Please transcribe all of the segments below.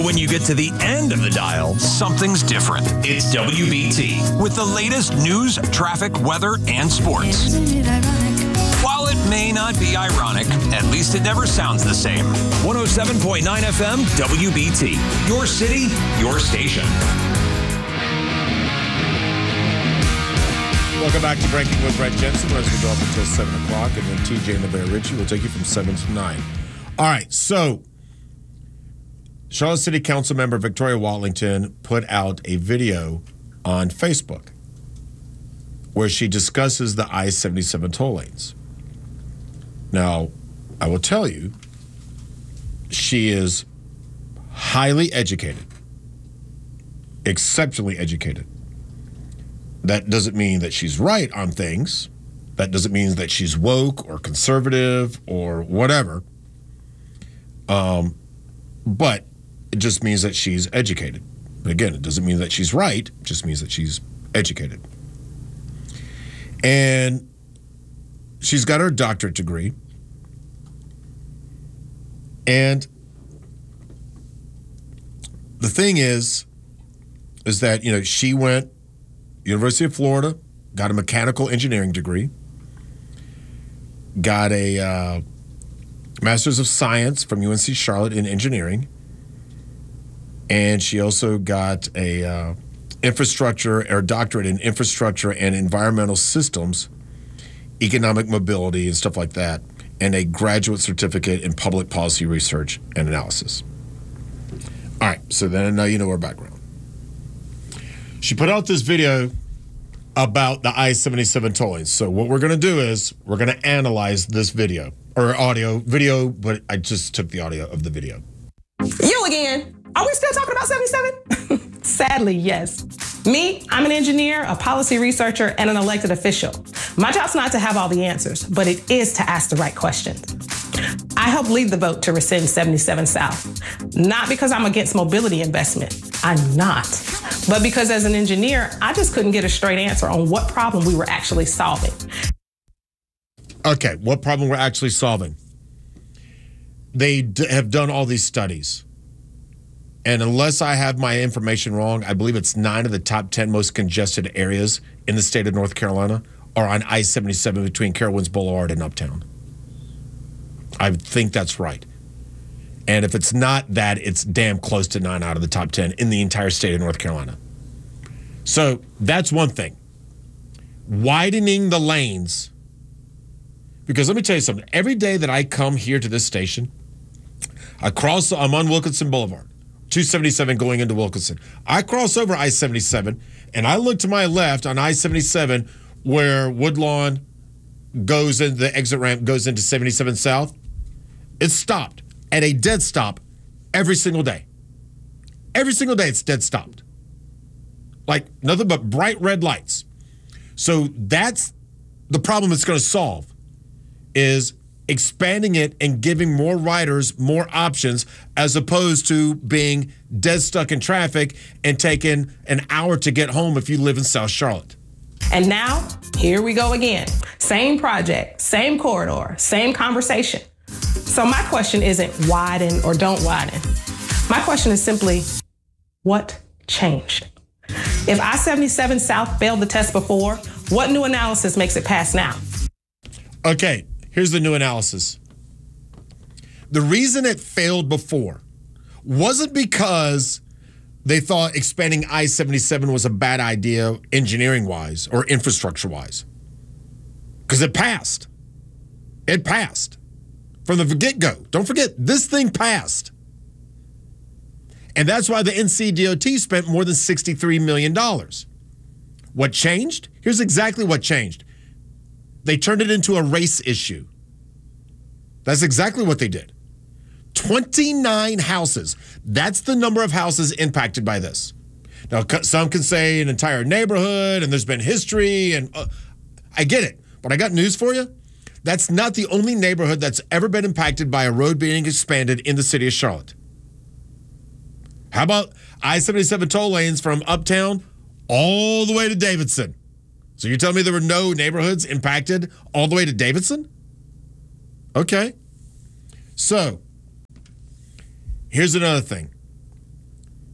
When you get to the end of the dial, something's different. It's WBT with the latest news, traffic, weather, and sports. Isn't it ironic? While it may not be ironic, at least it never sounds the same. 107.9 FM, WBT. Your city, your station. Welcome back to Breaking with Brett Jensen. As we go up until 7 o'clock, and then TJ and the Bear Ritchie will take you from 7 to 9. All right, so Charlotte City Council member Victoria Watlington put out a video on Facebook where she discusses the I-77 toll lanes. Now, I will tell you, she is highly educated, exceptionally educated. That doesn't mean that she's right on things. That doesn't mean that she's woke or conservative or whatever. But it just means that she's educated. But again, it doesn't mean that she's right. It just means that she's educated. And she's got her doctorate degree. And the thing is that, you know, she went University of Florida, got a mechanical engineering degree, got a Master's of Science from UNC Charlotte in engineering, and she also got a doctorate in infrastructure and environmental systems, economic mobility and stuff like that, and a graduate certificate in public policy research and analysis. All right, so then now you know her background. She put out this video about the I-77 tolling. So what we're going to do is we're going to analyze this video, or video, but I just took the audio of the video. You again. Are we still talking about 77? Sadly, yes. Me, I'm an engineer, a policy researcher, and an elected official. My job's not to have all the answers, but it is to ask the right questions. I helped lead the vote to rescind 77 South. Not because I'm against mobility investment. I'm not. But because as an engineer, I just couldn't get a straight answer on what problem we were actually solving. Okay, what problem we're actually solving? They have done all these studies. And unless I have my information wrong, I believe it's 9 of the top 10 most congested areas in the state of North Carolina are on I-77 between Carowinds Boulevard and Uptown. I think that's right. And if it's not that, it's damn close to 9 out of the top 10 in the entire state of North Carolina. So that's one thing. Widening the lanes. Because let me tell you something. Every day that I come here to this station, I'm on Wilkinson Boulevard, 277 going into Wilkinson. I cross over I-77, and I look to my left on I-77 where Woodlawn goes in, the exit ramp goes into 77 South. It's stopped at a dead stop every single day. Every single day it's dead stopped. Like nothing but bright red lights. So that's the problem it's going to solve, is expanding it and giving more riders more options as opposed to being dead stuck in traffic and taking an hour to get home if you live in South Charlotte. And now, here we go again. Same project, same corridor, same conversation. So my question isn't widen or don't widen. My question is simply, what changed? If I-77 South failed the test before, what new analysis makes it pass now? Okay, here's the new analysis. The reason it failed before wasn't because they thought expanding I-77 was a bad idea engineering-wise or infrastructure-wise. Because it passed. It passed. From the get-go. Don't forget, this thing passed. And that's why the NCDOT spent more than $63 million. What changed? Here's exactly what changed. They turned it into a race issue. That's exactly what they did. 29 houses. That's the number of houses impacted by this. Now, some can say an entire neighborhood, and there's been history, and I get it. But I got news for you. That's not the only neighborhood that's ever been impacted by a road being expanded in the city of Charlotte. How about I-77 toll lanes from Uptown all the way to Davidson? So you're telling me there were no neighborhoods impacted all the way to Davidson? Okay. So here's another thing.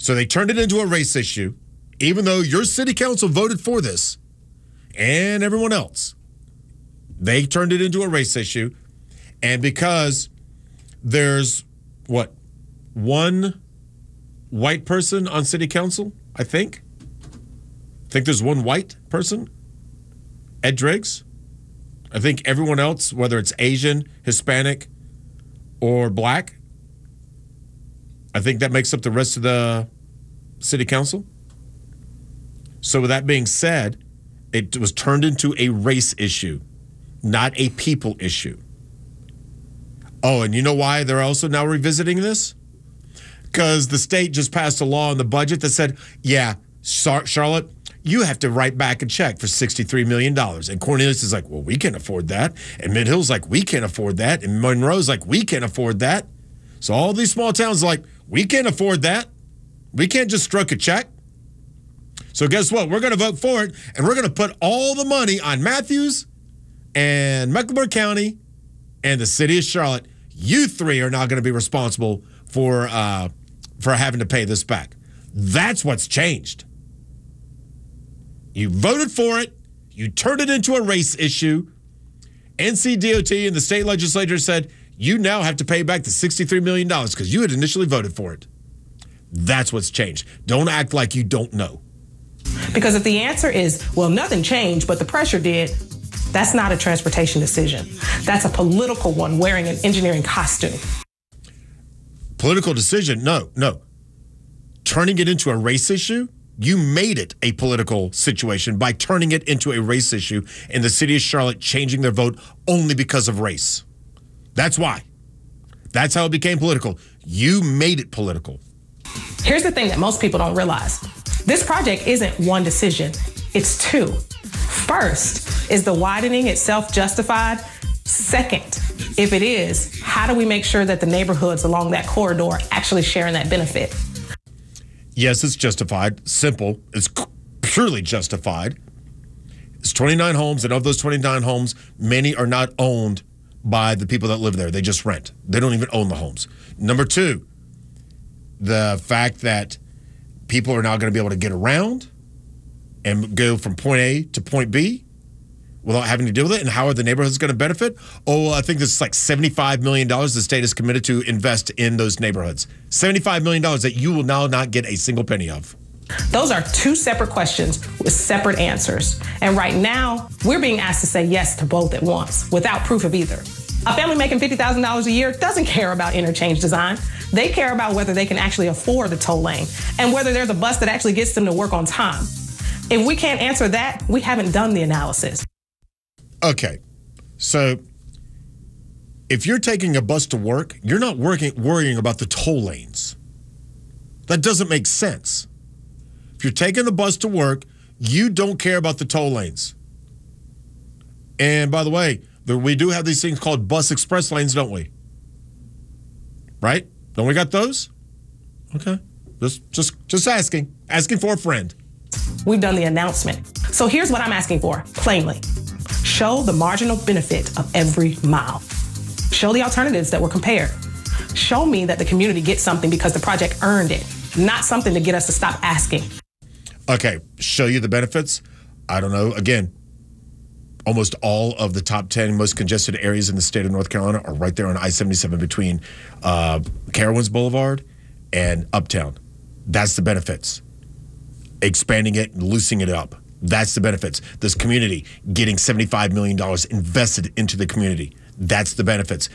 So they turned it into a race issue, even though your city council voted for this and everyone else. They turned it into a race issue. And because there's, one white person on city council, I think. I think there's one white person, Ed Driggs. I think everyone else, whether it's Asian, Hispanic, or black, I think that makes up the rest of the city council. So with that being said, it was turned into a race issue, not a people issue. Oh, and you know why they're also now revisiting this? Because the state just passed a law in the budget that said, yeah, Charlotte, you have to write back a check for $63 million. And Cornelius is like, well, we can't afford that. And Mid-Hill's like, we can't afford that. And Monroe's like, we can't afford that. So all these small towns are like, we can't afford that. We can't just stroke a check. So guess what? We're going to vote for it, and we're going to put all the money on Matthews and Mecklenburg County and the city of Charlotte. You three are not going to be responsible for having to pay this back. That's what's changed. You voted for it. You turned it into a race issue. NCDOT and the state legislature said, you now have to pay back the $63 million because you had initially voted for it. That's what's changed. Don't act like you don't know. Because if the answer is, well, nothing changed, but the pressure did, that's not a transportation decision. That's a political one wearing an engineering costume. Political decision? No. Turning it into a race issue? You made it a political situation by turning it into a race issue and the city of Charlotte changing their vote only because of race. That's why. That's how it became political. You made it political. Here's the thing that most people don't realize. This project isn't one decision, it's two. First, is the widening itself justified? Second, if it is, how do we make sure that the neighborhoods along that corridor actually share in that benefit? Yes, it's justified. Simple. It's purely justified. It's 29 homes, and of those 29 homes, many are not owned by the people that live there. They just rent. They don't even own the homes. Number two, the fact that people are now going to be able to get around and go from point A to point B without having to deal with it. And how are the neighborhoods going to benefit? Oh, I think this is like $75 million the state is committed to invest in those neighborhoods. $75 million that you will now not get a single penny of. Those are two separate questions with separate answers. And right now, we're being asked to say yes to both at once without proof of either. A family making $50,000 a year doesn't care about interchange design. They care about whether they can actually afford the toll lane and whether there's a bus that actually gets them to work on time. If we can't answer that, we haven't done the analysis. Okay, so if you're taking a bus to work, you're not worrying about the toll lanes. That doesn't make sense. If you're taking the bus to work, you don't care about the toll lanes. And by the way, we do have these things called bus express lanes, don't we? Right? Don't we got those? Okay. Just asking for a friend. We've done the announcement. So here's what I'm asking for, plainly. Show the marginal benefit of every mile. Show the alternatives that were compared. Show me that the community gets something because the project earned it, not something to get us to stop asking. Okay, show you the benefits? I don't know. Again, almost all of the top 10 most congested areas in the state of North Carolina are right there on I-77 between Carowinds Boulevard and Uptown. That's the benefits. Expanding it and loosening it up. That's the benefits. This community getting $75 million invested into the community. That's the benefits.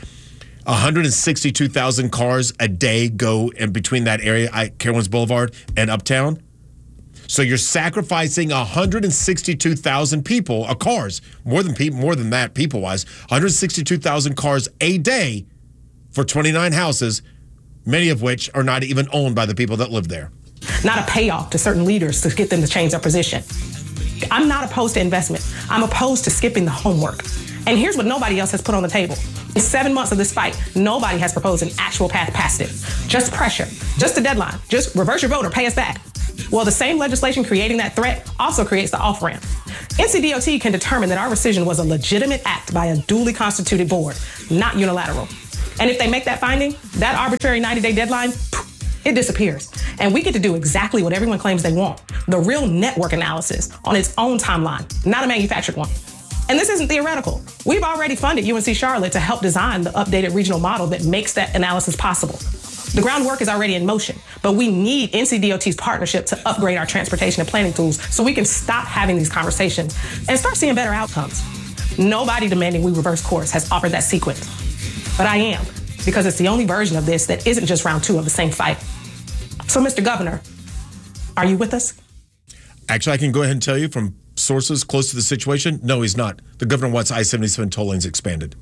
162,000 cars a day go in between that area, Carowinds Boulevard and Uptown. So you're sacrificing 162,000 people, cars, more than that people-wise, 162,000 cars a day for 29 houses, many of which are not even owned by the people that live there. Not a payoff to certain leaders to get them to change their position. I'm not opposed to investment. I'm opposed to skipping the homework. And here's what nobody else has put on the table. In 7 months of this fight, nobody has proposed an actual path past it. Just pressure, just a deadline, just reverse your vote or pay us back. Well, the same legislation creating that threat also creates the off-ramp. NCDOT can determine that our rescission was a legitimate act by a duly constituted board, not unilateral. And if they make that finding, that arbitrary 90-day deadline it disappears. And we get to do exactly what everyone claims they want, the real network analysis on its own timeline, not a manufactured one. And this isn't theoretical. We've already funded UNC Charlotte to help design the updated regional model that makes that analysis possible. The groundwork is already in motion, but we need NCDOT's partnership to upgrade our transportation and planning tools so we can stop having these conversations and start seeing better outcomes. Nobody demanding we reverse course has offered that sequence. But I am, because it's the only version of this that isn't just round two of the same fight. So, Mr. Governor, are you with us? Actually, I can go ahead and tell you from sources close to the situation, no, he's not. The governor wants I-77 toll lanes expanded.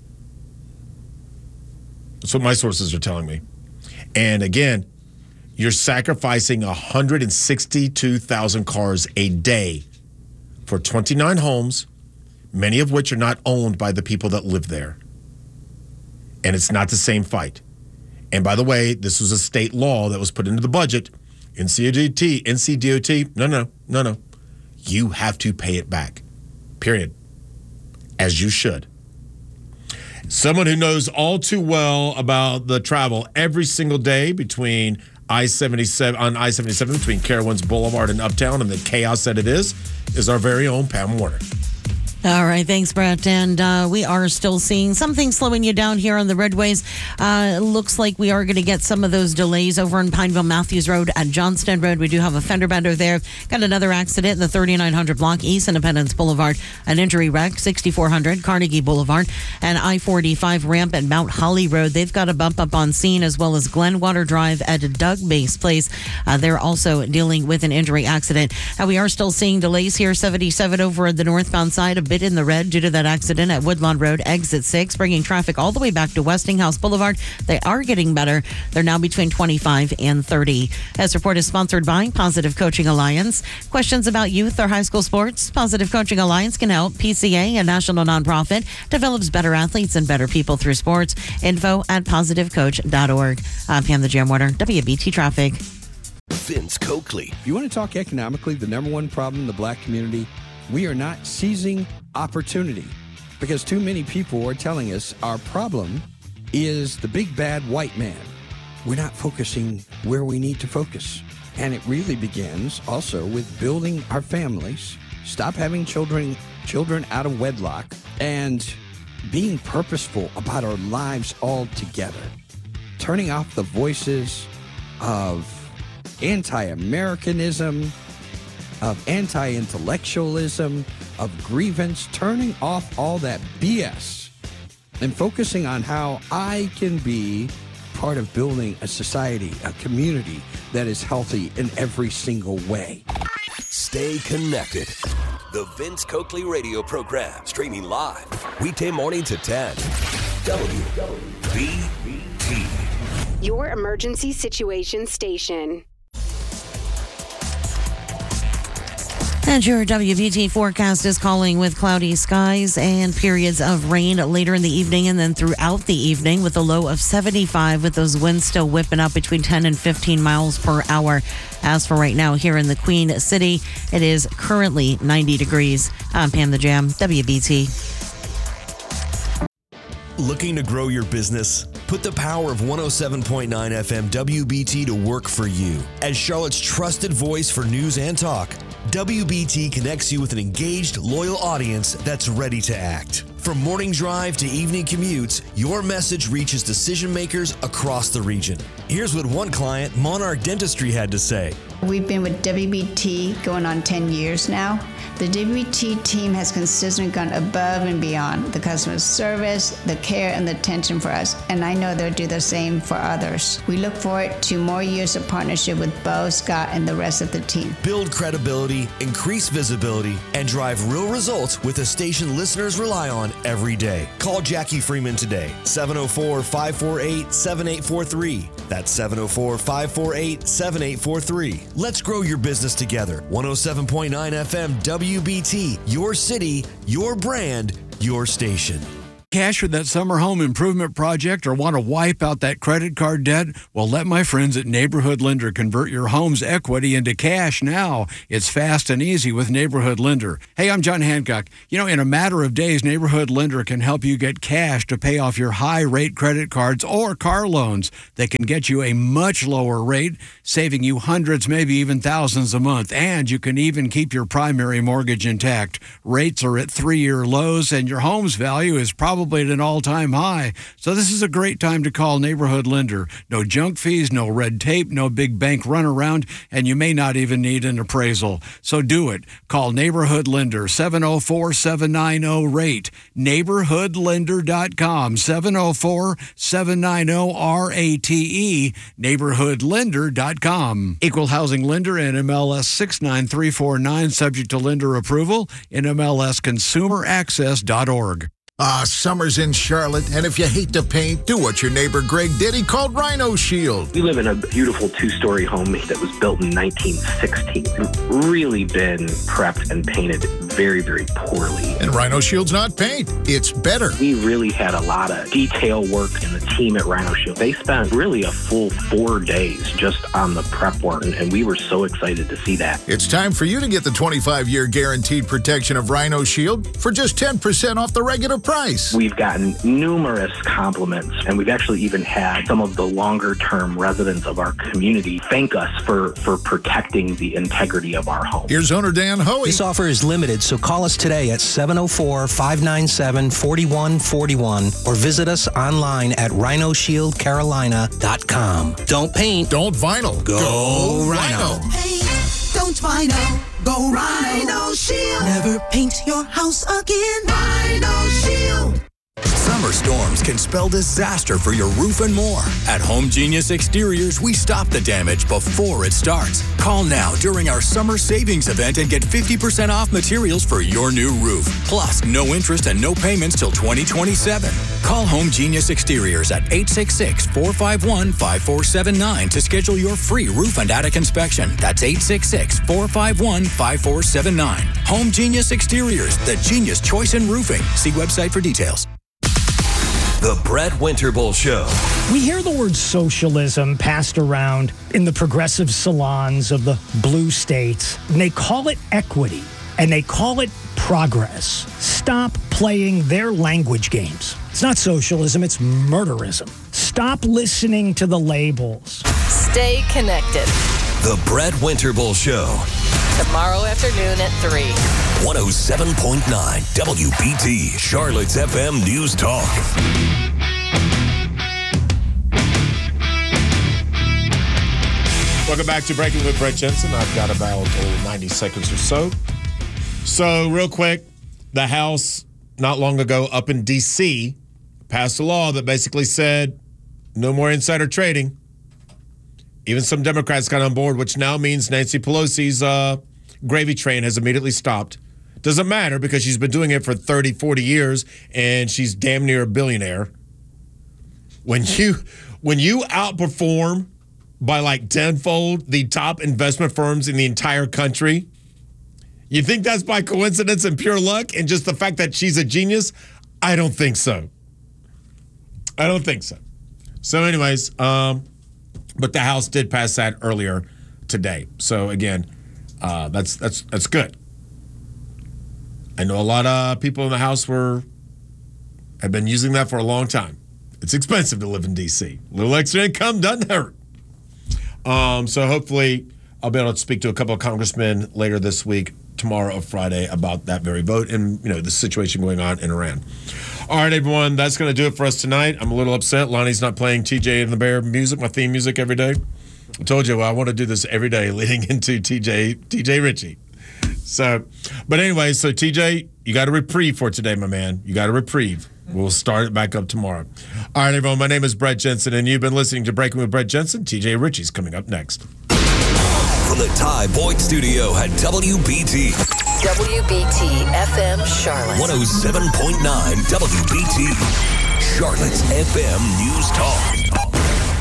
That's what my sources are telling me. And again, you're sacrificing 162,000 cars a day for 29 homes, many of which are not owned by the people that live there. And it's not the same fight. And by the way, this was a state law that was put into the budget. NCDOT, no. You have to pay it back, period, as you should. Someone who knows all too well about the travel every single day between I-77 between Carowinds Boulevard and Uptown and the chaos that it is our very own Pam Warner. All right, thanks, Brett. And we are still seeing something slowing you down here on the roadways. It looks like we are going to get some of those delays over on Pineville Matthews Road at Johnston Road. We do have a fender bender there. Got another accident in the 3900 block, East Independence Boulevard. An injury wreck, 6400 Carnegie Boulevard. And I-45 ramp at Mount Holly Road. They've got a bump up on scene, as well as Glenwater Drive at Doug Base Place. They're also dealing with an injury accident. We are still seeing delays here. 77 over at the northbound side, a bit in the red due to that accident at Woodlawn Road, exit 6, bringing traffic all the way back to Westinghouse Boulevard. They are getting better. They're now between 25 and 30. This report is sponsored by Positive Coaching Alliance. Questions about youth or high school sports? Positive Coaching Alliance can help. PCA, a national nonprofit, develops better athletes and better people through sports. Info at positivecoach.org. I'm Pam the Jam Warner, WBT Traffic. Vince Coakley. If you want to talk economically, the number one problem in the black community, we are not seizing opportunity because too many people are telling us our problem is the big bad white man. We're not focusing where we need to focus. And it really begins also with building our families, stop having children out of wedlock, and being purposeful about our lives altogether. Turning off the voices of anti-Americanism, of anti-intellectualism, of grievance, turning off all that BS and focusing on how I can be part of building a society, a community that is healthy in every single way. Stay connected. The Vince Coakley radio program, streaming live, weekday morning to 10. WBT. Your emergency situation station. And your WBT forecast is calling with cloudy skies and periods of rain later in the evening and then throughout the evening with a low of 75 with those winds still whipping up between 10 and 15 miles per hour. As for right now here in the Queen City, it is currently 90 degrees. I'm Pam the Jam, WBT. Looking to grow your business? Put the power of 107.9 FM WBT to work for you. As Charlotte's trusted voice for news and talk, WBT connects you with an engaged, loyal audience that's ready to act. From morning drive to evening commutes, your message reaches decision makers across the region. Here's what one client, Monarch Dentistry, had to say. We've been with WBT going on 10 years now. The WBT team has consistently gone above and beyond the customer service, the care, and the attention for us, and I know they'll do the same for others. We look forward to more years of partnership with Bo, Scott, and the rest of the team. Build credibility, increase visibility, and drive real results with a station listeners rely on every day. Call Jackie Freeman today, 704-548-7843. That's 704-548-7843. Let's grow your business together. 107.9 FM WBT, your city, your brand, your station. Cash for that summer home improvement project or want to wipe out that credit card debt? Well, let my friends at Neighborhood Lender convert your home's equity into cash now. It's fast and easy with Neighborhood Lender. Hey, I'm John Hancock. You know, in a matter of days, Neighborhood Lender can help you get cash to pay off your high-rate credit cards or car loans. They can get you a much lower rate, saving you hundreds, maybe even thousands a month. And you can even keep your primary mortgage intact. Rates are at 3-year lows, and your home's value is probably at an all-time high. So this is a great time to call Neighborhood Lender. No junk fees, no red tape, no big bank runaround, and you may not even need an appraisal. So do it. Call Neighborhood Lender, 704-790-RATE. NeighborhoodLender.com, 704-790-RATE. NeighborhoodLender.com. Equal housing lender and MLS 69349, subject to lender approval. NMLSConsumerAccess.org. Summer's in Charlotte, and if you hate to paint, do what your neighbor Greg did. He called Rhino Shield. We live in a beautiful 2-story home that was built in 1916. Really been prepped and painted very, very poorly. And Rhino Shield's not paint. It's better. We really had a lot of detail work, and the team at Rhino Shield, they spent really a full 4 days just on the prep work, and we were so excited to see that. It's time for you to get the 25-year guaranteed protection of Rhino Shield for just 10% off the regular price. We've gotten numerous compliments, and we've actually even had some of the longer-term residents of our community thank us for protecting the integrity of our home. Here's owner Dan Hoey. This offer is limited, so call us today at 704-597-4141 or visit us online at rhinoshieldcarolina.com. Don't paint. Don't vinyl. Go Rhino. Paint, don't vinyl. Go Rhino Shield. Never paint your house again. Rhino Shield. Summer storms can spell disaster for your roof and more. At Home Genius Exteriors, we stop the damage before it starts. Call now during our summer savings event and get 50% off materials for your new roof. Plus, no interest and no payments till 2027. Call Home Genius Exteriors at 866-451-5479 to schedule your free roof and attic inspection. That's 866-451-5479. Home Genius Exteriors, the genius choice in roofing. See website for details. The Brett Winterble Show. We hear the word socialism passed around in the progressive salons of the blue states, and they call it equity, and they call it progress. Stop playing their language games. It's not socialism, it's murderism. Stop listening to the labels. Stay connected. The Brett Winterble Show. Tomorrow afternoon at 3. 107.9 WBT, Charlotte's FM News Talk. Welcome back to Breaking with Brett Jensen. I've got about 90 seconds or so. So, real quick, the House, not long ago, up in D.C., passed a law that basically said no more insider trading. Even some Democrats got on board, which now means Nancy Pelosi's gravy train has immediately stopped. Doesn't matter because she's been doing it for 30, 40 years, and she's damn near a billionaire. When you outperform by like tenfold the top investment firms in the entire country, you think that's by coincidence and pure luck and just the fact that she's a genius? I don't think so. I don't think so. So anyways, but the House did pass that earlier today. So again, that's good. I know a lot of people in the House have been using that for a long time. It's expensive to live in D.C. A little extra income doesn't hurt. So hopefully I'll be able to speak to a couple of congressmen later this week, tomorrow or Friday, about that very vote and, the situation going on in Iran. All right, everyone, that's going to do it for us tonight. I'm a little upset. Lonnie's not playing TJ and the Bear music, my theme music every day. I told you, I want to do this every day leading into TJ Ritchie. So, but anyway, so TJ, you got a reprieve for today, my man. You got a reprieve. We'll start it back up tomorrow. All right, everyone, my name is Brett Jensen, and you've been listening to Breaking with Brett Jensen. TJ Ritchie's coming up next. From the Ty Boyd Studio at WBT. WBT FM Charlotte. 107.9 WBT. Charlotte's FM News Talk.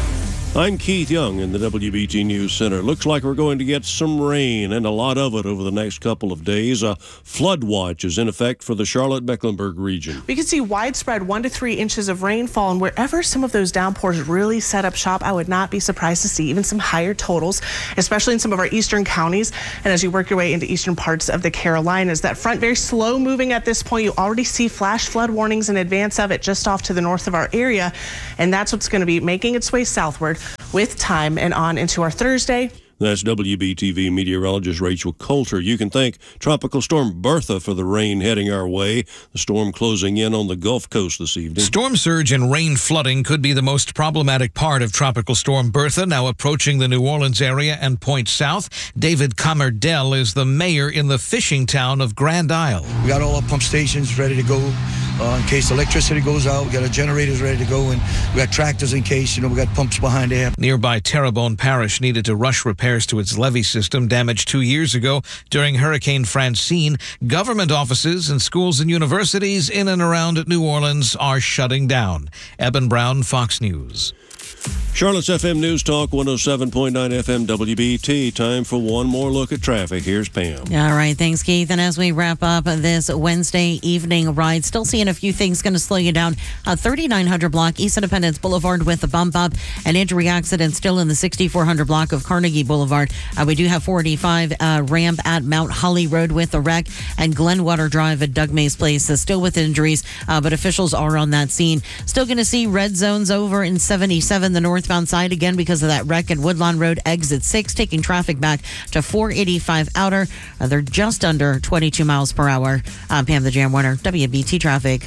I'm Keith Young in the WBT News Center. Looks like we're going to get some rain and a lot of it over the next couple of days. A flood watch is in effect for the Charlotte-Mecklenburg region. We could see widespread 1 to 3 inches of rainfall, and wherever some of those downpours really set up shop, I would not be surprised to see even some higher totals, especially in some of our eastern counties. And as you work your way into eastern parts of the Carolinas, that front very slow moving at this point. You already see flash flood warnings in advance of it just off to the north of our area, and that's what's going to be making its way southward with time and on into our Thursday. That's WBTV meteorologist Rachel Coulter. You can thank Tropical Storm Bertha for the rain heading our way. The storm closing in on the Gulf Coast this evening. Storm surge and rain flooding could be the most problematic part of Tropical Storm Bertha, now approaching the New Orleans area and points south. David Comerdell is the mayor in the fishing town of Grand Isle. We got all our pump stations ready to go. In case electricity goes out, we got our generators ready to go, and we got tractors in case, we got pumps behind there. Nearby Terrebonne Parish needed to rush repairs to its levee system damaged 2 years ago during Hurricane Francine. Government offices and schools and universities in and around New Orleans are shutting down. Eben Brown, Fox News. Charlotte's FM News Talk 107.9 FM WBT. Time for one more look at traffic. Here's Pam. All right, thanks, Keith. And as we wrap up this Wednesday evening ride, still seeing a few things going to slow you down. 3900 block East Independence Boulevard with a bump up. An injury accident still in the 6400 block of Carnegie Boulevard. We do have 485 ramp at Mount Holly Road with a wreck, and Glenwater Drive at Doug May's Place still with injuries, but officials are on that scene. Still going to see red zones over in 77, the northbound side, again because of that wreck at Woodlawn Road exit 6, taking traffic back to 485 outer. They're just under 22 miles per hour. Pam the Jam Winner, WBT Traffic.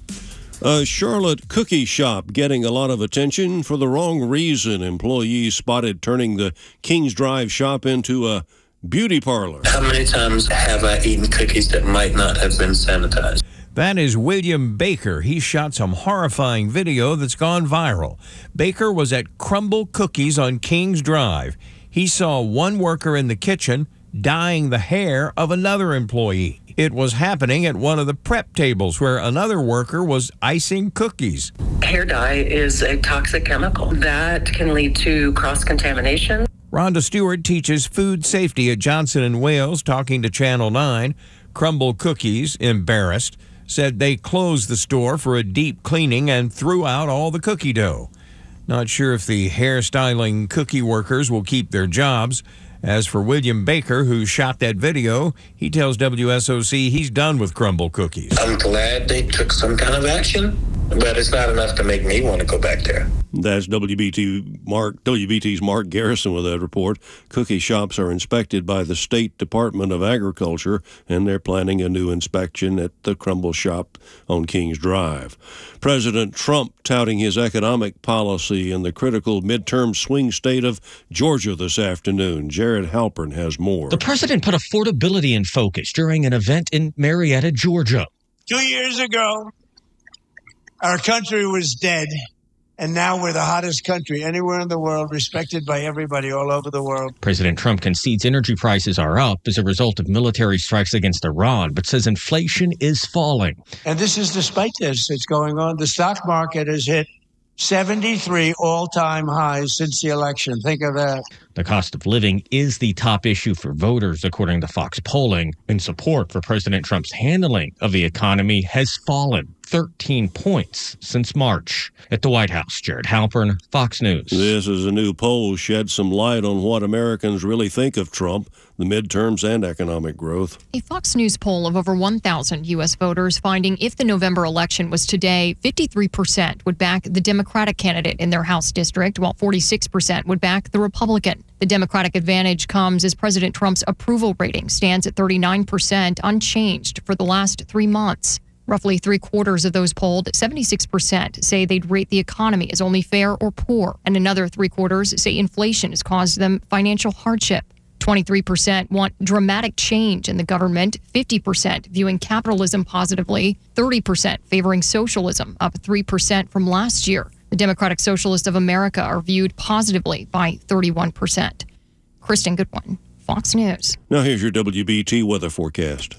A Charlotte cookie shop getting a lot of attention for the wrong reason. Employees spotted turning the Kings Drive shop into a beauty parlor. How many times have I eaten cookies that might not have been sanitized? That is William Baker. He shot some horrifying video that's gone viral. Baker was at Crumble Cookies on Kings Drive. He saw one worker in the kitchen dyeing the hair of another employee. It was happening at one of the prep tables where another worker was icing cookies. Hair dye is a toxic chemical that can lead to cross-contamination. Rhonda Stewart teaches food safety at Johnson & Wales, talking to Channel 9. Crumble Cookies, embarrassed, said they closed the store for a deep cleaning and threw out all the cookie dough. Not sure if the hairstyling cookie workers will keep their jobs. As for William Baker, who shot that video, he tells WSOC he's done with Crumble Cookies. I'm glad they took some kind of action, but it's not enough to make me want to go back there. That's WBT's Mark Garrison with that report. Cookie shops are inspected by the State Department of Agriculture, and they're planning a new inspection at the Crumble shop on Kings Drive. President Trump touting his economic policy in the critical midterm swing state of Georgia this afternoon. Jared Halpern has more. The president put affordability in focus during an event in Marietta, Georgia. 2 years ago, our country was dead. And now we're the hottest country anywhere in the world, respected by everybody all over the world. President Trump concedes energy prices are up as a result of military strikes against Iran, but says inflation is falling. And this is despite this. It's going on. The stock market has hit 73 all-time highs since the election. Think of that. The cost of living is the top issue for voters, according to Fox polling, and support for President Trump's handling of the economy has fallen 13 points since March. At the White House, Jared Halpern, Fox News. This is a new poll shed some light on what Americans really think of Trump, the midterms, and economic growth. A Fox News poll of over 1,000 U.S. voters finding if the November election was today, 53% would back the Democratic candidate in their House district, while 46% would back the Republican. The Democratic advantage comes as President Trump's approval rating stands at 39%, unchanged for the last 3 months. Roughly 3/4 of those polled, 76%, say they'd rate the economy as only fair or poor, and another 3/4 say inflation has caused them financial hardship. 23% want dramatic change in the government, 50% viewing capitalism positively, 30% favoring socialism, up 3% from last year. The Democratic Socialists of America are viewed positively by 31%. Kristen Goodwin, Fox News. Now here's your WBT weather forecast.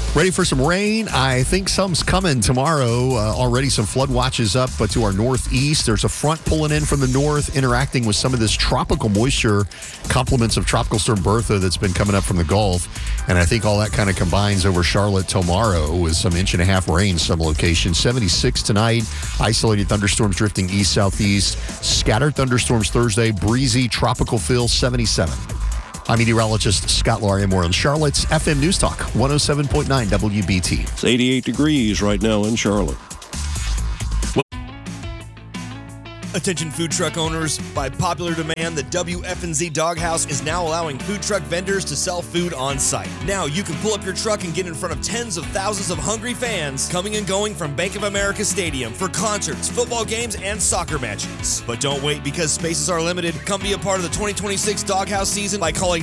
Ready for some rain? I think some's coming tomorrow. Already some flood watches up to our northeast. There's a front pulling in from the north, interacting with some of this tropical moisture, complements of Tropical Storm Bertha that's been coming up from the Gulf. And I think all that kind of combines over Charlotte tomorrow with some 1.5 inch rain some locations. 76 tonight. Isolated thunderstorms drifting east-southeast. Scattered thunderstorms Thursday. Breezy tropical feel 77. I'm meteorologist Scott Larimore in Charlotte's FM News Talk, 107.9 WBT. It's 88 degrees right now in Charlotte. Attention food truck owners, by popular demand, the WFNZ Doghouse is now allowing food truck vendors to sell food on site. Now you can pull up your truck and get in front of tens of thousands of hungry fans coming and going from Bank of America Stadium for concerts, football games, and soccer matches. But don't wait, because spaces are limited. Come be a part of the 2026 Doghouse season by calling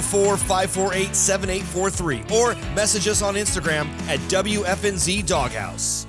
704-548-7843 or message us on Instagram at WFNZ Doghouse.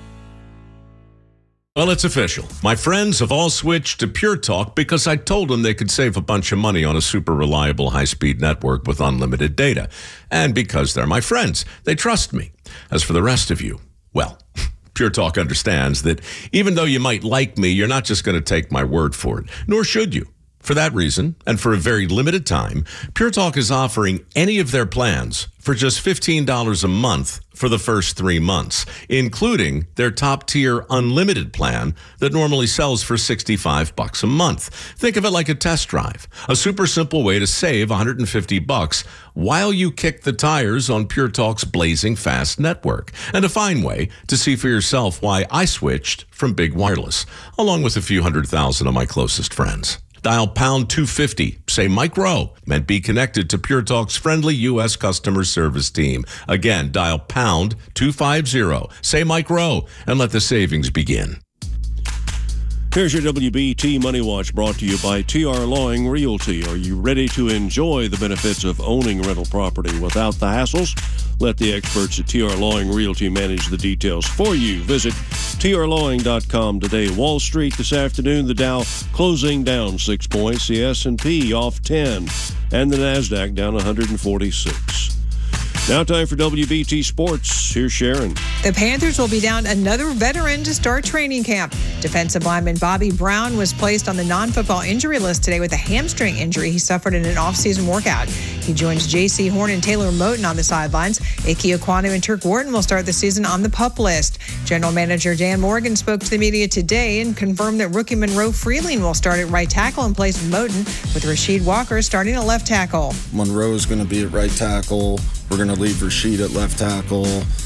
Well, it's official. My friends have all switched to Pure Talk because I told them they could save a bunch of money on a super reliable high-speed network with unlimited data. And because they're my friends, they trust me. As for the rest of you, well, Pure Talk understands that even though you might like me, you're not just going to take my word for it, nor should you. For that reason, and for a very limited time, Pure Talk is offering any of their plans for just $15 a month for the first 3 months, including their top-tier unlimited plan that normally sells for $65 a month. Think of it like a test drive, a super simple way to save $150 while you kick the tires on Pure Talk's blazing fast network, and a fine way to see for yourself why I switched from Big Wireless, along with a few 100,000 of my closest friends. Dial pound 250, say Mike Rowe, and be connected to Pure Talk's friendly U.S. customer service team. Again, dial pound 250, say Mike Rowe, and let the savings begin. Here's your WBT Money Watch, brought to you by TR Lawing Realty. Are you ready to enjoy the benefits of owning rental property without the hassles? Let the experts at TR Lawing Realty manage the details for you. Visit trlawing.com today. Wall Street this afternoon, the Dow closing down 6 points, the S&P off 10, and the NASDAQ down 146. Now time for WBT Sports. Here's Sharon. The Panthers will be down another veteran to start training camp. Defensive lineman Bobby Brown was placed on the non-football injury list today with a hamstring injury he suffered in an off-season workout. He joins J.C. Horn and Taylor Moton on the sidelines. Ike Ekwonu and Turk Wharton will start the season on the PUP list. General Manager Dan Morgan spoke to the media today and confirmed that rookie Monroe Freeling will start at right tackle in place of Moton, with Rasheed Walker starting at left tackle. Monroe is going to be at right tackle. We're going to leave Rasheed at left tackle.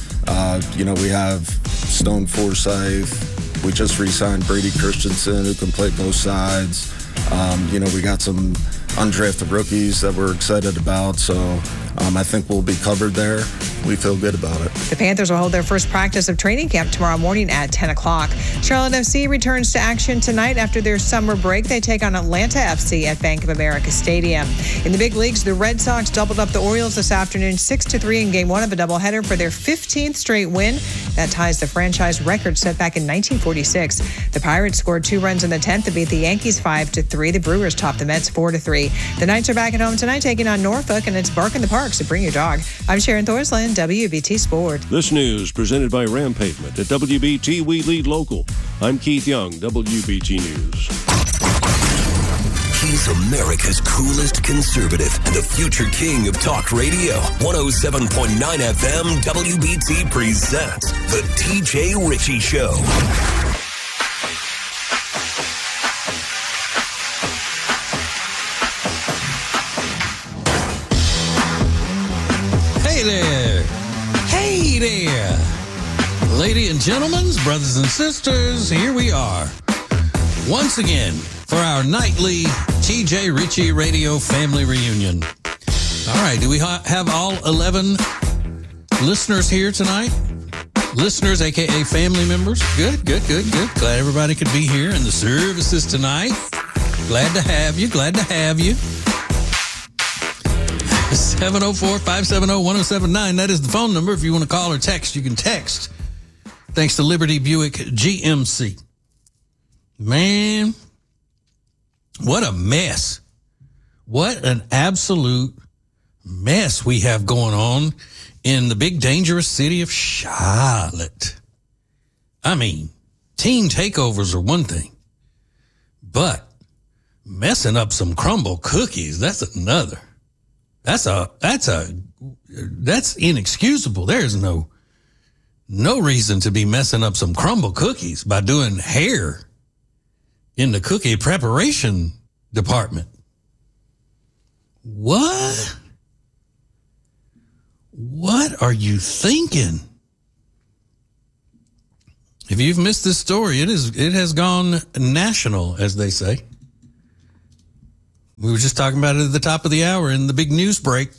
We have Stone Forsyth. We just re-signed Brady Christensen, who can play both sides. We got some undrafted rookies that we're excited about. So I think we'll be covered there. We feel good about it. The Panthers will hold their first practice of training camp tomorrow morning at 10 o'clock. Charlotte FC returns to action tonight after their summer break. They take on Atlanta FC at Bank of America Stadium. In the big leagues, the Red Sox doubled up the Orioles this afternoon 6-3 in Game 1 of a doubleheader for their 15th straight win. That ties the franchise record set back in 1946. The Pirates scored 2 runs in the 10th to beat the Yankees 5-3. The Brewers topped the Mets 4-3. The Knights are back at home tonight taking on Norfolk, and it's Bark in the Park, so bring your dog. I'm Sharon Thorsland, WBT Sport. This news presented by Ram Pavement. At WBT, we lead local. I'm Keith Young, WBT News. He's America's coolest conservative and the future king of talk radio. 107.9 FM WBT presents The TJ Ritchie Show. Hey there. Hey there. Ladies and gentlemen, brothers and sisters, here we are. Once again, for our nightly TJ Ritchie Radio Family Reunion. All right, do we have all 11 listeners here tonight? Listeners, a.k.a. family members? Good. Glad everybody could be here in the services tonight. Glad to have you. 704-570-1079. That is the phone number. If you want to call or text, you can text. Thanks to Liberty Buick GMC. Man, what a mess. What an absolute mess we have going on in the big dangerous city of Charlotte. I mean, team takeovers are one thing, but messing up some crumble cookies, that's another. That's inexcusable. There's no reason to be messing up some crumble cookies by doing hair in the cookie preparation department. What? What are you thinking? If you've missed this story, it has gone national, as they say. We were just talking about it at the top of the hour in the big news break.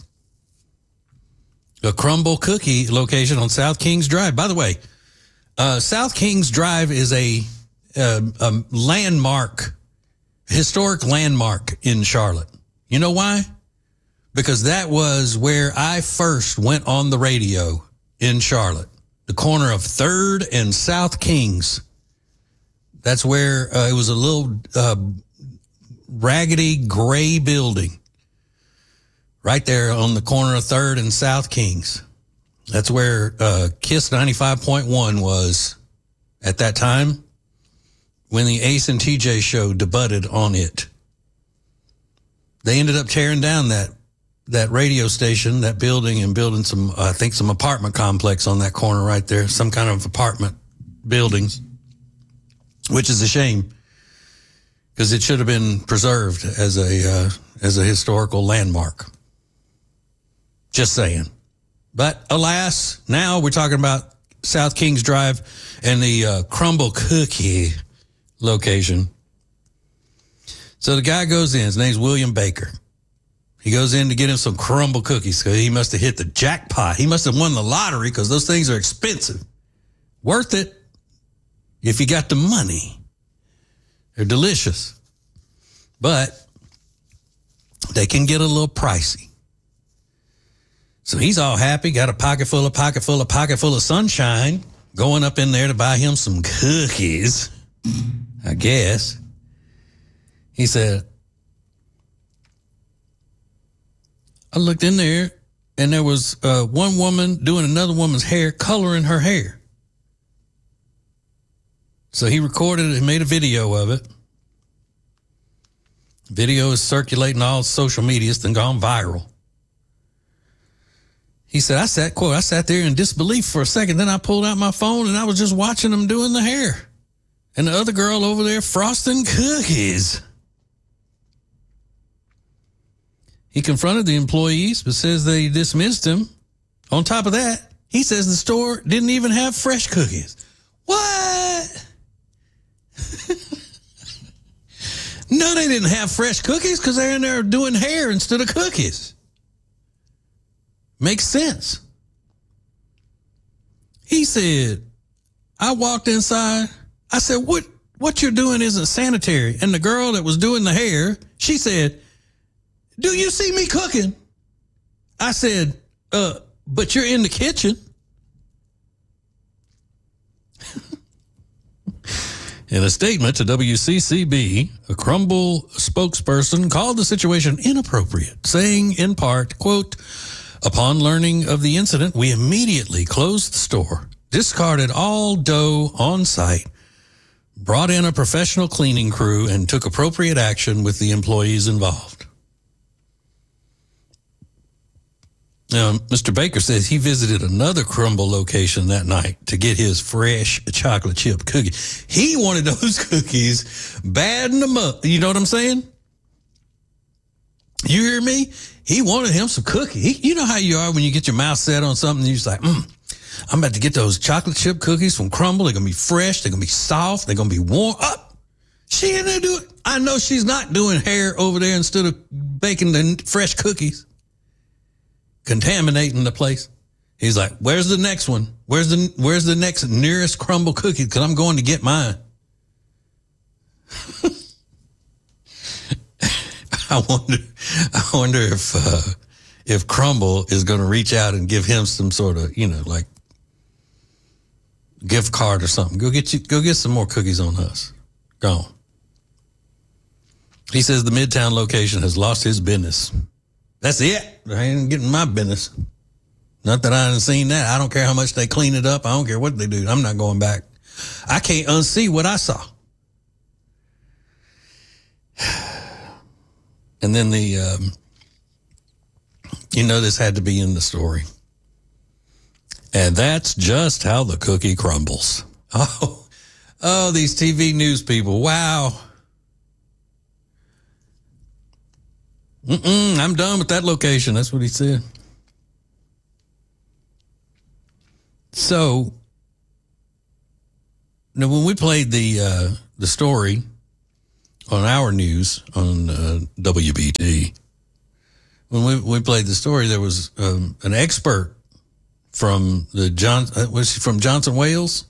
A crumble cookie location on South Kings Drive. By the way, South Kings Drive is a landmark, historic landmark in Charlotte. You know why? Because that was where I first went on the radio in Charlotte, the corner of 3rd and South Kings. That's where it was a little raggedy gray building right there on the corner of 3rd and South Kings. That's where KISS 95.1 was at that time when the Ace and TJ show debuted on it. They ended up tearing down that radio station, that building, and building some apartment complex on that corner right there, some kind of apartment buildings, which is a shame because it should have been preserved as a historical landmark. Just saying. But alas, now we're talking about South Kings Drive and the crumble cookie location. So the guy goes in. His name's William Baker. He goes in to get him some crumble cookies because he must have hit the jackpot. He must have won the lottery because those things are expensive. Worth it if you got the money. They're delicious. But they can get a little pricey. So he's all happy, got a pocket full of sunshine, going up in there to buy him some cookies, I guess. He said, I looked in there and there was one woman doing another woman's hair, coloring her hair. So he recorded it and made a video of it. Video is circulating all social media. It's then gone viral. He said, I sat there in disbelief for a second. Then I pulled out my phone and I was just watching them doing the hair. And the other girl over there frosting cookies. He confronted the employees, but says they dismissed him. On top of that, he says the store didn't even have fresh cookies. What? No, they didn't have fresh cookies because they're in there doing hair instead of cookies. Makes sense. He said, I walked inside. I said, what you're doing isn't sanitary. And the girl that was doing the hair, she said, do you see me cooking? I said, but you're in the kitchen. In a statement to WCCB, a Crumble spokesperson called the situation inappropriate, saying in part, quote, upon learning of the incident, we immediately closed the store, discarded all dough on site, brought in a professional cleaning crew, and took appropriate action with the employees involved. Mr. Baker says he visited another Crumble location that night to get his fresh chocolate chip cookie. He wanted those cookies bad in the mud. You know what I'm saying? You hear me? He wanted him some cookie. You know how you are when you get your mouth set on something and you're just like, I'm about to get those chocolate chip cookies from Crumble. They're going to be fresh. They're going to be soft. They're going to be warm up. She in there doing, I know she's not doing hair over there instead of baking the fresh cookies. Contaminating the place. He's like, where's the next one? Where's the next nearest Crumble cookie? Because I'm going to get mine. I wonder if Crumble is going to reach out and give him some sort of, like gift card or something. Go get some more cookies on us. Go on. He says the Midtown location has lost his business That's it. I ain't getting my business. Not that I haven't seen that. I don't care how much they clean it up. I don't care what they do. I'm not going back. I can't unsee what I saw. And then this had to be in the story. And that's just how the cookie crumbles. Oh, these TV news people. Wow. I'm done with that location. That's what he said. So, now when we played the story on our news on WBT, when we played the story, there was an expert from from Johnson Wales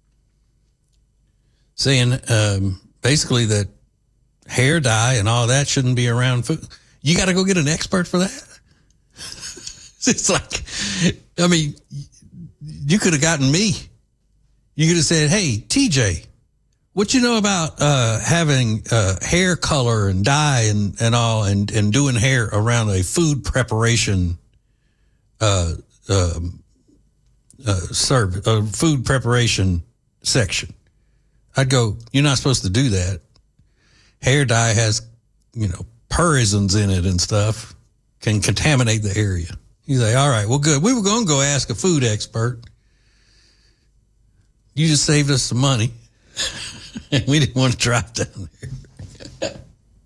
saying basically that hair dye and all that shouldn't be around food. You got to go get an expert for that. It's like, I mean, you could have gotten me. You could have said, "Hey, TJ, what you know about having hair color and dye and all and doing hair around a food preparation food preparation section?" I'd go, "You're not supposed to do that. Hair dye has, purisans in it and stuff, can contaminate the area." He's like, "All right, well, good. We were going to go ask a food expert. You just saved us some money." And we didn't want to drive down there.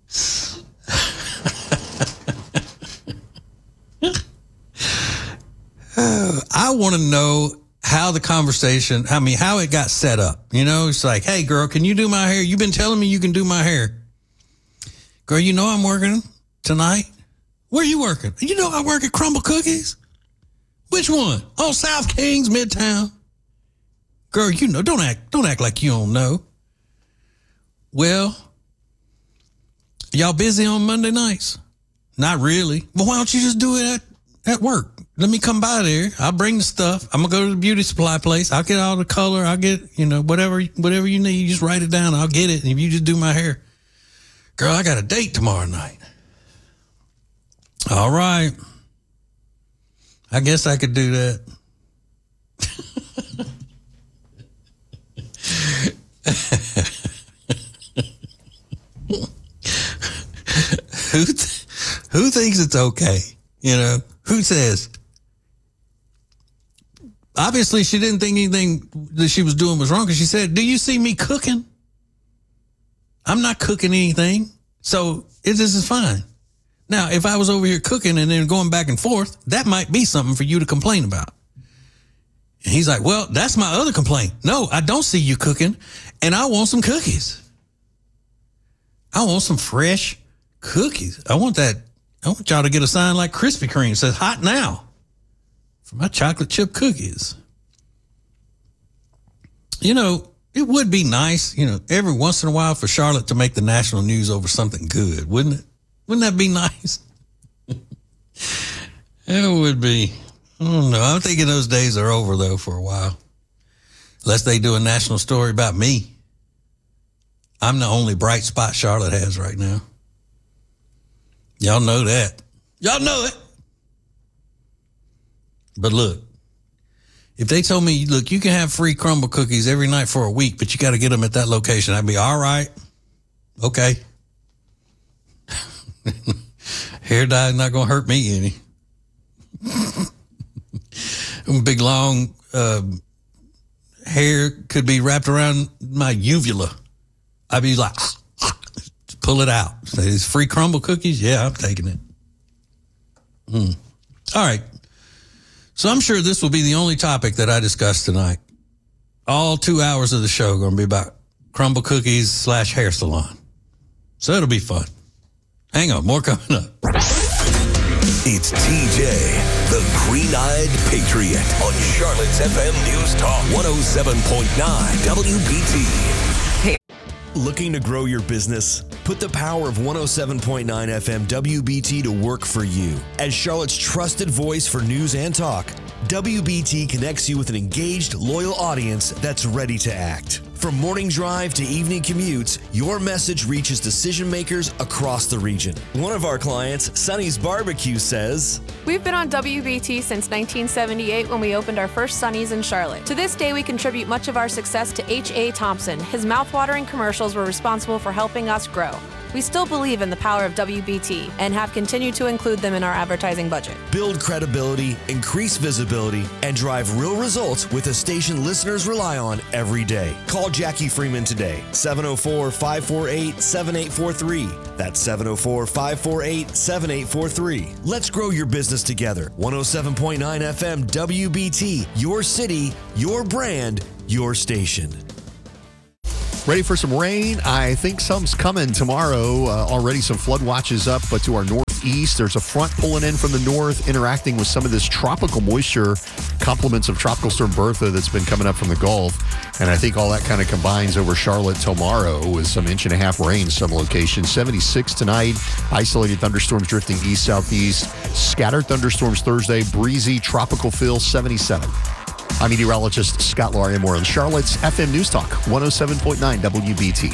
I want to know how the conversation, how it got set up. It's like, "Hey, girl, can you do my hair? You've been telling me you can do my hair. Girl, I'm working tonight. Where you working? I work at Crumble Cookies. Which one? Oh, South Kings, Midtown. Girl, don't act like you don't know. Well, y'all busy on Monday nights? Not really. Well, why don't you just do it at work? Let me come by there. I'll bring the stuff. I'm going to go to the beauty supply place. I'll get all the color. I'll get, whatever you need. You just write it down. I'll get it. And if you just do my hair. Girl, I got a date tomorrow night. All right. I guess I could do that. Who thinks it's okay? Who says? Obviously, she didn't think anything that she was doing was wrong because she said, "Do you see me cooking? I'm not cooking anything. So this is fine." Now, if I was over here cooking and then going back and forth, that might be something for you to complain about. And he's like, "Well, that's my other complaint. No, I don't see you cooking, and I want some cookies. I want some fresh cookies. I want y'all to get a sign like Krispy Kreme that says hot now for my chocolate chip cookies." It would be nice, every once in a while for Charlotte to make the national news over something good, wouldn't it? Wouldn't that be nice? It would be. I don't know. I'm thinking those days are over, though, for a while. Unless they do a national story about me. I'm the only bright spot Charlotte has right now. Y'all know that. Y'all know it. But look, if they told me, "Look, you can have free Crumble cookies every night for a week, but you got to get them at that location," I'd be, "All right. Okay." Hair dye is not going to hurt me any. Big, long hair could be wrapped around my uvula. I'd be like, pull it out. Say, "It's free Crumble cookies?" Yeah, I'm taking it. All right. So I'm sure this will be the only topic that I discuss tonight. All 2 hours of the show are going to be about Crumble Cookies / hair salon. So it'll be fun. Hang on, more coming up. It's TJ, the Green-Eyed Patriot, on Charlotte's FM News Talk 107.9 WBT. Looking to grow your business? Put the power of 107.9 FM WBT to work for you. As Charlotte's trusted voice for news and talk, WBT connects you with an engaged, loyal audience that's ready to act. From morning drive to evening commutes, your message reaches decision makers across the region. One of our clients, Sonny's Barbecue, says, "We've been on WBT since 1978 when we opened our first Sonny's in Charlotte. To this day, we contribute much of our success to H.A. Thompson. His mouthwatering commercials were responsible for helping us grow. We still believe in the power of WBT and have continued to include them in our advertising budget." Build credibility, increase visibility, and drive real results with a station listeners rely on every day. Call Jackie Freeman today, 704-548-7843. That's 704-548-7843. Let's grow your business together. 107.9 FM WBT, your city, your brand, your station. Ready for some rain? I think some's coming tomorrow. Already some flood watches up, but to our northeast, there's a front pulling in from the north, interacting with some of this tropical moisture, complements of Tropical Storm Bertha that's been coming up from the Gulf. And I think all that kind of combines over Charlotte tomorrow with some 1.5 inch rain some locations. 76 tonight, isolated thunderstorms drifting east-southeast, scattered thunderstorms Thursday, breezy tropical feel 77. I'm meteorologist Scott Larimore on Charlotte's FM News Talk, 107.9 WBT.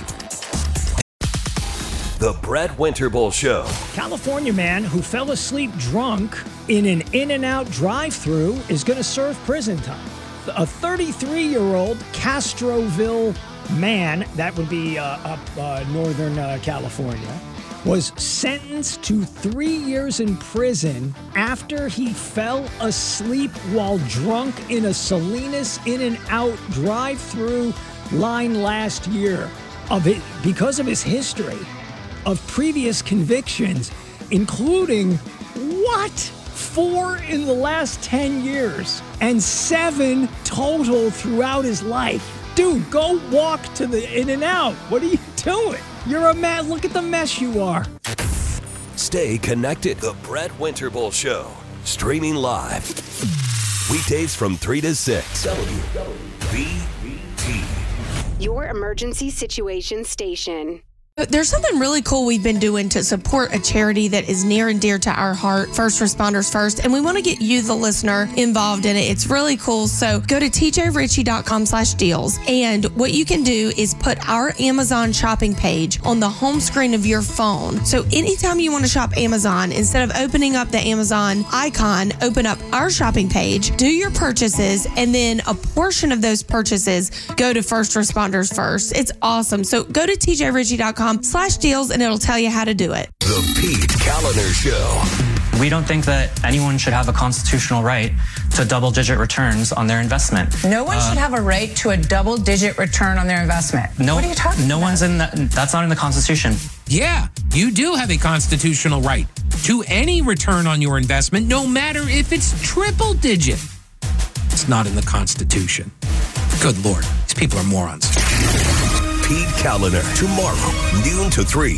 The Brett Winterble Show. California man who fell asleep drunk in an In-N-Out drive-thru is going to serve prison time. A 33-year-old Castroville man, that would be up Northern California, was sentenced to 3 years in prison after he fell asleep while drunk in a Salinas In-N-Out drive-thru line last year because of his history of previous convictions, including 4 in the last 10 years and 7 total throughout his life. Dude, go walk to the In-N-Out. What are you doing? You're a man. Look at the mess you are. Stay connected. The Brett Winterble Show. Streaming live. Weekdays from 3 to 6. WBT. Your emergency situation station. There's something really cool we've been doing to support a charity that is near and dear to our heart, First Responders First, and we want to get you, the listener, involved in it. It's really cool. So go to tjritchie.com/deals, and what you can do is put our Amazon shopping page on the home screen of your phone. So anytime you want to shop Amazon, instead of opening up the Amazon icon, open up our shopping page, do your purchases, and then a portion of those purchases go to First Responders First. It's awesome. So go to tjritchie.com/deals, and it'll tell you how to do it. The Pete Callender Show. We don't think that anyone should have a constitutional right to double-digit returns on their investment. No one should have a right to a double-digit return on their investment. No, what are you talking about? One's in that. That's not in the Constitution. Yeah, you do have a constitutional right to any return on your investment, no matter if it's triple-digit. It's not in the Constitution. Good Lord, these people are morons. Pete Callender, tomorrow, noon to 3.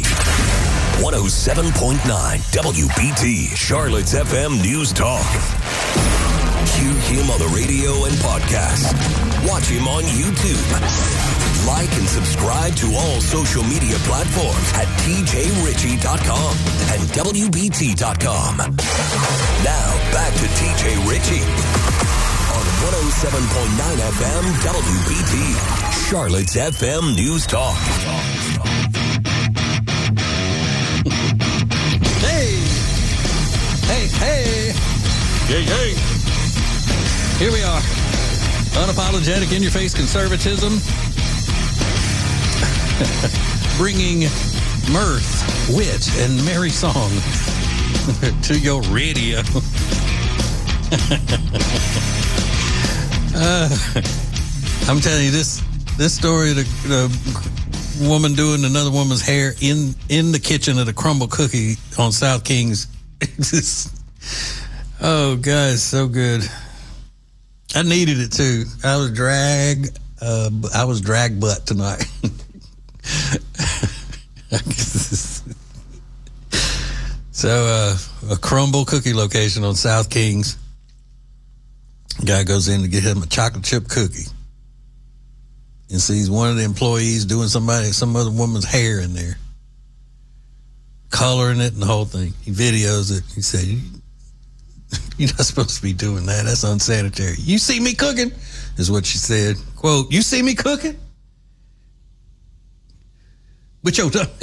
107.9 WBT, Charlotte's FM News Talk. Hear him on the radio and podcast. Watch him on YouTube. Like and subscribe to all social media platforms at tjritchie.com and WBT.com. Now, back to TJ Ritchie on 107.9 FM WBT, Charlotte's FM News Talk. Hey. Yay. Here we are. Unapologetic, in-your-face conservatism. Bringing mirth, wit, and merry song to your radio. I'm telling you, this story, the woman doing another woman's hair in the kitchen of the Crumble Cookie on South Kings. Oh, guys, so good. I needed it too. I was drag butt tonight. So, a Crumble Cookie location on South Kings. Guy goes in to get him a chocolate chip cookie and sees one of the employees doing some other woman's hair in there, coloring it and the whole thing. He videos it. He said, "You're not supposed to be doing that. That's unsanitary. You see me cooking," is what she said. Quote, "You see me cooking?" With your tongue.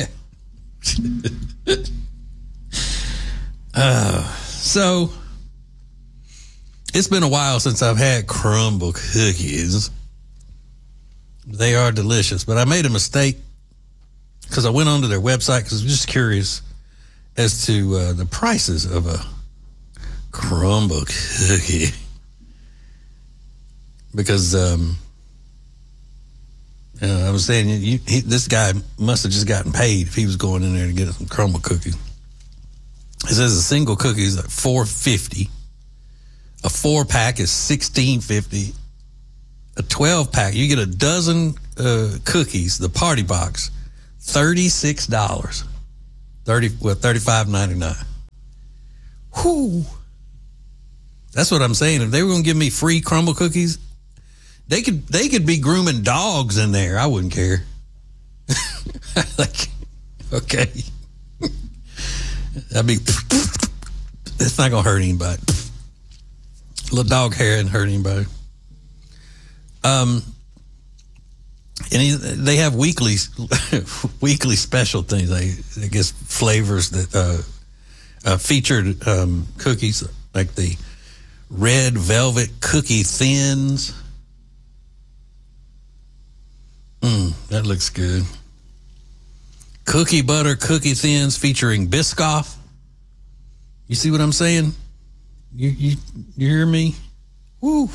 So it's been a while since I've had crumble cookies. They are delicious, but I made a mistake because I went onto their website because I was just curious as to the prices of a crumble cookie. Because I was saying, this guy must have just gotten paid if he was going in there to get some crumble cookies. It says a single cookie is like $4.50. A 4-pack is $16.50. A 12-pack, you get a dozen cookies, the party box, $36. $35.99. Whew. That's what I'm saying. If they were going to give me free crumble cookies, they could be grooming dogs in there. I wouldn't care. Like, okay. That'd be, it's not going to hurt anybody. Little dog hair didn't hurt anybody. And they have weekly special things. I guess flavors that featured cookies like the red velvet cookie thins. That looks good. Cookie butter cookie thins featuring Biscoff. You see what I'm saying? You hear me? Woo.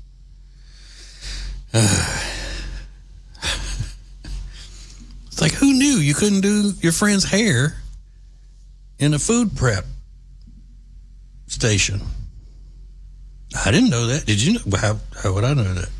It's like, who knew you couldn't do your friend's hair in a food prep station? I didn't know that. Did you know? How would I know that?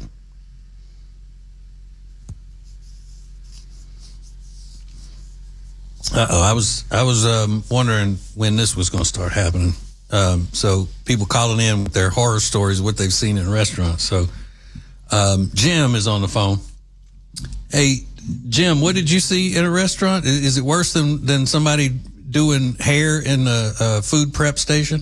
I was wondering when this was going to start happening. So people calling in with their horror stories, what they've seen in restaurants. So Jim is on the phone. Hey, Jim, what did you see at a restaurant? Is it worse than somebody doing hair in a food prep station?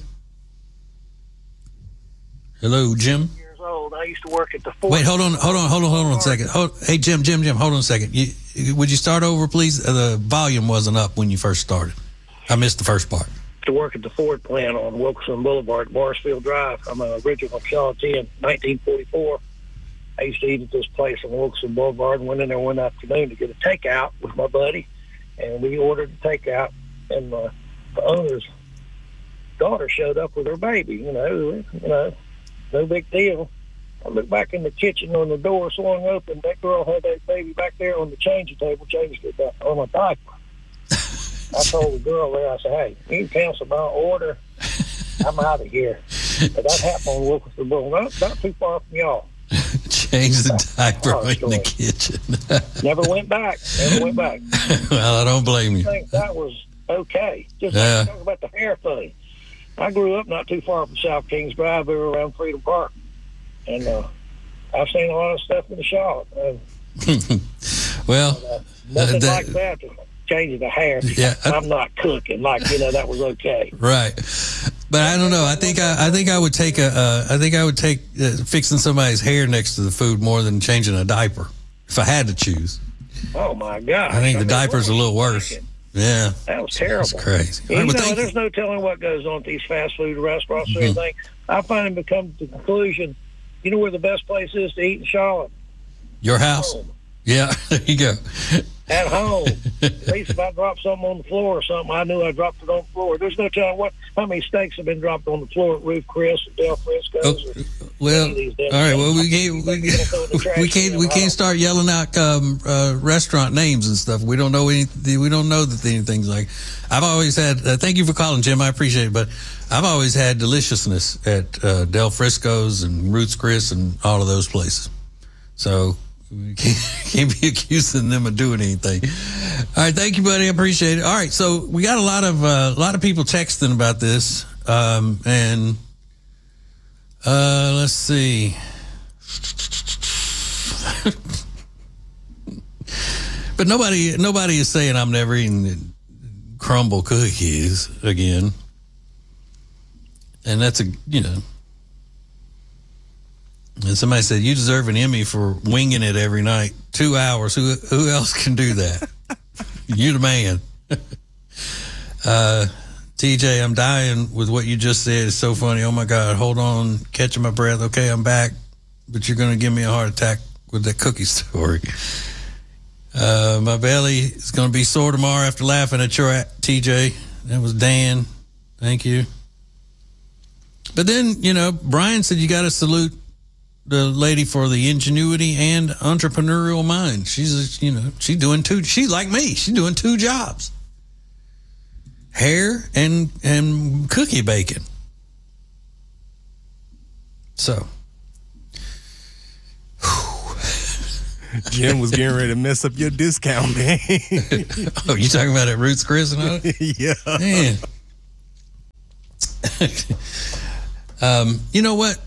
Hello, Jim. Years old. I used to work at the Ford. Wait, hold on a second. Hey, Jim, hold on a second. Would you start over, please? The volume wasn't up when you first started. I missed the first part. To work at the Ford plant on Wilkerson Boulevard, Morrisfield Drive. I'm an original Shawnee in 1944. I used to eat at this place on Wilkerson Boulevard and went in there one afternoon to get a takeout with my buddy, and we ordered the takeout, and the owner's daughter showed up with her baby. You know, no big deal. I looked back in the kitchen when the door swung open. That girl had that baby back there on the changing table, changed it on a diaper. I told the girl there, I said, hey, you cancel my order. I'm out of here. But that happened on Wilkerson Boulevard, not too far from y'all. Change the diaper in the kitchen. Never went back. Well, I don't blame you. I think that was okay. Just like talk about the hair thing. I grew up not too far from South Kings Drive. We were around Freedom Park. And I've seen a lot of stuff in the shop. Well, nothing like that. Changing the hair. Yeah, I'm not cooking. That was okay. Right. But I don't know. I think I would take fixing somebody's hair next to the food more than changing a diaper if I had to choose. Oh my God! I think the diaper's a little worse. Yeah, that was terrible. That's crazy. There's no telling what goes on at these fast food restaurants or anything. I finally become to the conclusion. You know where the best place is to eat in Charlotte? Your house. Home. Yeah, there you go. At home. At least if I dropped something on the floor or something, I knew I dropped it on the floor. There's no telling how many steaks have been dropped on the floor at Ruth Chris or Del Frisco's. Well, all right. Well, we can't start yelling out restaurant names and stuff. We don't know anything. We don't know that anything's like. I've always had. Thank you for calling, Jim. I appreciate it. But I've always had deliciousness at Del Frisco's and Ruth's Chris and all of those places. So. We can't be accusing them of doing anything. All right, thank you, buddy. I appreciate it. All right, so we got a lot of people texting about this, and let's see. But nobody is saying I'm never eating crumble cookies again, and that's And somebody said, you deserve an Emmy for winging it every night. 2 hours. Who else can do that? You're the man. TJ, I'm dying with what you just said. It's so funny. Oh, my God. Hold on. Catching my breath. Okay, I'm back. But you're going to give me a heart attack with that cookie story. My belly is going to be sore tomorrow after laughing at your TJ. That was Dan. Thank you. But then, Brian said you got to salute the lady for the ingenuity and entrepreneurial mind. She's doing two. She's like me. She's doing two jobs: hair and cookie baking. So, Jim was getting ready to mess up your discount, man. Oh, you talking about at Roots Chris and all? Yeah, man. You know what?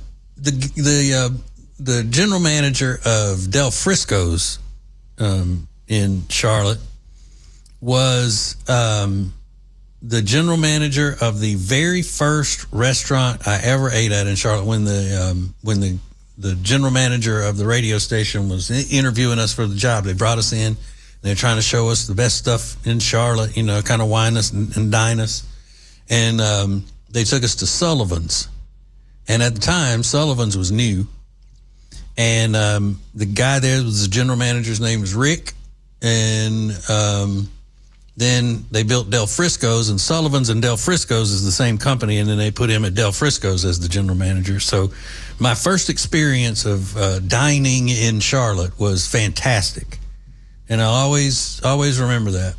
The general manager of Del Frisco's in Charlotte was the general manager of the very first restaurant I ever ate at in Charlotte when the general manager of the radio station was interviewing us for the job. They brought us in. They're trying to show us the best stuff in Charlotte, kind of wine us and dine us. And they took us to Sullivan's. And at the time, Sullivan's was new. And the guy there was the general manager's name was Rick. And then they built Del Frisco's, and Sullivan's and Del Frisco's is the same company. And then they put him at Del Frisco's as the general manager. So my first experience of dining in Charlotte was fantastic. And I'll always remember that.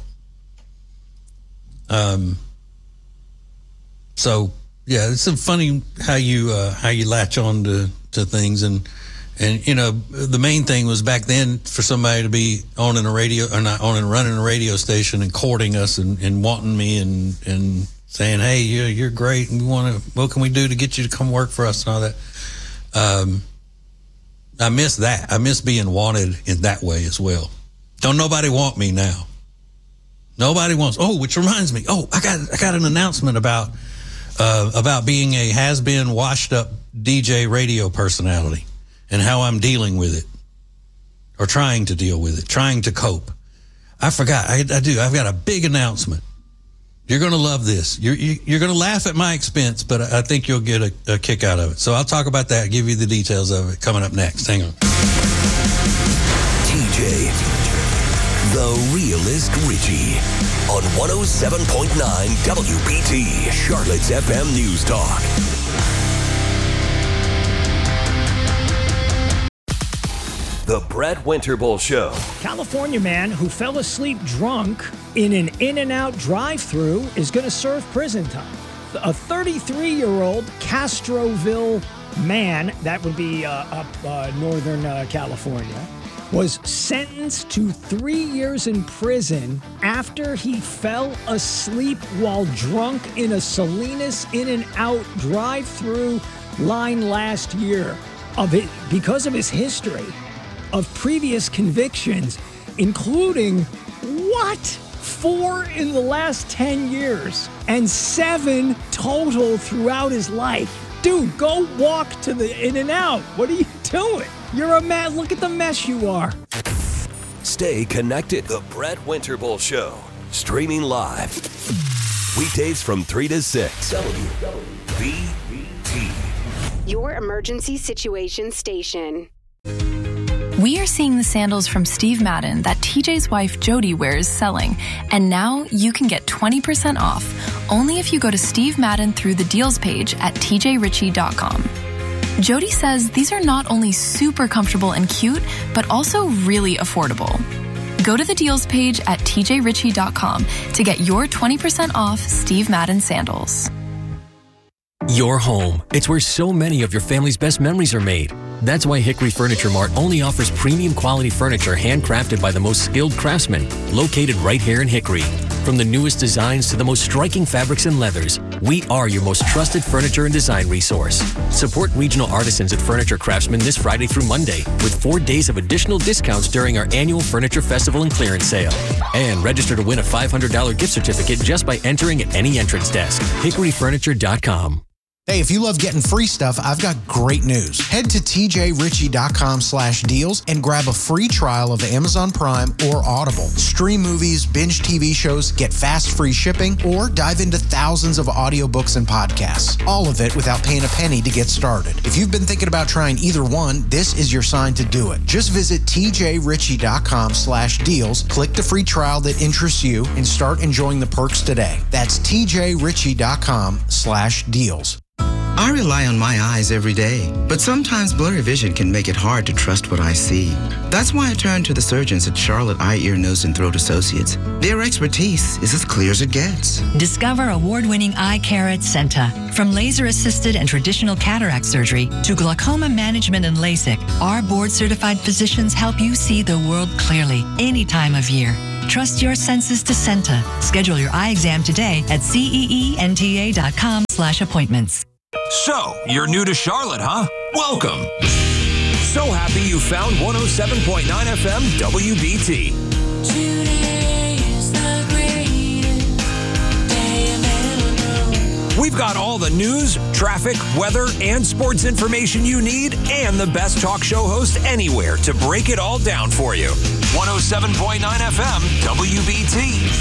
So yeah, it's so funny how you latch on to things, and the main thing was back then for somebody to be owning a radio or not owning, running a radio station and courting us and wanting me and saying, hey, you're great, and what can we do to get you to come work for us and all that. I miss that. I miss being wanted in that way as well. Don't nobody want me now. Nobody wants. Oh, which reminds me. Oh, I got an announcement about being a has-been, washed-up DJ radio personality and how I'm dealing with it, or trying to deal with it, trying to cope. I forgot. I do. I've got a big announcement. You're going to love this. You're going to laugh at my expense, but I think you'll get a kick out of it. So I'll talk about that, give you the details of it coming up next. Hang on. TJ, the Realist Richie, on 107.9 WBT, Charlotte's FM News Talk. The Brett Winterble Show. California man who fell asleep drunk in an In-N-Out drive-thru is going to serve prison time. A 33-year-old Castroville man, that would be up northern California, was sentenced to 3 years in prison after he fell asleep while drunk in a Salinas In-N-Out drive-thru line last year because of his history of previous convictions, including 4 in the last 10 years and 7 total throughout his life. Dude, go walk to the In-N-Out. What are you doing? You're a man. Look at the mess you are. Stay connected. The Brett Winterble Show. Streaming live. Weekdays from 3 to 6. WBT. Your emergency situation station. We are seeing the sandals from Steve Madden that TJ's wife Jody wears selling, and now you can get 20% off only if you go to Steve Madden through the deals page at tjritchie.com. Jody says these are not only super comfortable and cute, but also really affordable. Go to the deals page at tjritchie.com to get your 20% off Steve Madden sandals. Your home. It's where so many of your family's best memories are made. That's why Hickory Furniture Mart only offers premium quality furniture handcrafted by the most skilled craftsmen, located right here in Hickory. From the newest designs to the most striking fabrics and leathers, we are your most trusted furniture and design resource. Support regional artisans at Furniture Craftsman this Friday through Monday with 4 days of additional discounts during our annual Furniture Festival and Clearance Sale. And register to win a $500 gift certificate just by entering at any entrance desk. HickoryFurniture.com. Hey, if you love getting free stuff, I've got great news. Head to tjritchie.com/deals and grab a free trial of Amazon Prime or Audible. Stream movies, binge TV shows, get fast free shipping, or dive into thousands of audiobooks and podcasts. All of it without paying a penny to get started. If you've been thinking about trying either one, this is your sign to do it. Just visit tjritchie.com/deals, click the free trial that interests you, and start enjoying the perks today. That's tjritchie.com/deals. I rely on my eyes every day, but sometimes blurry vision can make it hard to trust what I see. That's why I turn to the surgeons at Charlotte Eye, Ear, Nose, and Throat Associates. Their expertise is as clear as it gets. Discover award-winning eye care at Senta. From laser-assisted and traditional cataract surgery to glaucoma management and LASIK, our board-certified physicians help you see the world clearly any time of year. Trust your senses to Senta. Schedule your eye exam today at ceenta.com/appointments. So, you're new to Charlotte, huh? Welcome. So happy you found 107.9 FM WBT. We've got all the news, traffic, weather, and sports information you need, and the best talk show host anywhere to break it all down for you. 107.9 FM WBT.